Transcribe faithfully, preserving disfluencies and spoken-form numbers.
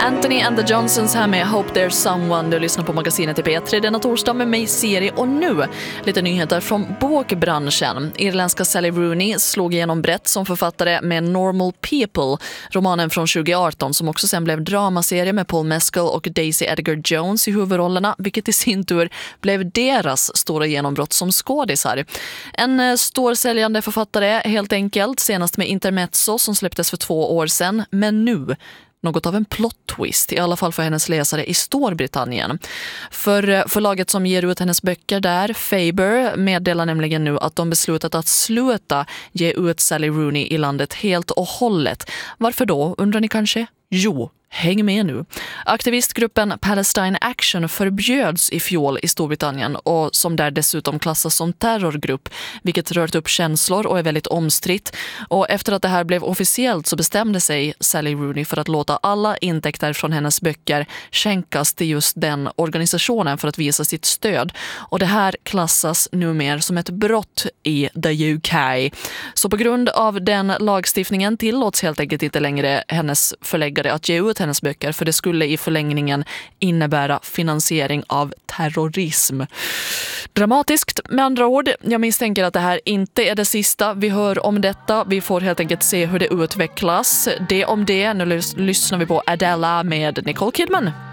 Anthony and the Johnsons här med Hope There's Someone. Du lyssnar på magasinet i P tre denna torsdag med mig, Siri. Och nu lite nyheter från bokbranschen. Irländska Sally Rooney slog igenom brett som författare med Normal People, romanen från tjugo arton som också sen blev dramaserie med Paul Mescal och Daisy Edgar Jones i huvudrollerna, vilket i sin tur blev deras stora genombrott som skådisar. En storsäljande författare helt enkelt, senast med Intermezzo som släpptes för två år sedan, men nu något av en plot twist, i alla fall för hennes läsare i Storbritannien. För förlaget som ger ut hennes böcker där, Faber, meddelar nämligen nu att de beslutat att sluta ge ut Sally Rooney i landet helt och hållet. Varför då, undrar ni kanske? Jo, häng med nu. Aktivistgruppen Palestine Action förbjöds i fjol i Storbritannien och som där dessutom klassas som terrorgrupp, vilket rört upp känslor och är väldigt omstritt. Och efter att det här blev officiellt så bestämde sig Sally Rooney för att låta alla intäkter från hennes böcker skänkas till just den organisationen för att visa sitt stöd. Och det här klassas numera som ett brott i the U K. Så på grund av den lagstiftningen tillåts helt enkelt inte längre hennes förläggare att ge ut hennes böcker, för det skulle i förlängningen innebära finansiering av terrorism. Dramatiskt med andra ord. Jag misstänker att det här inte är det sista vi hör om detta. Vi får helt enkelt se hur det utvecklas. Det om det. Nu lyssnar vi på Adela med Nicole Kidman.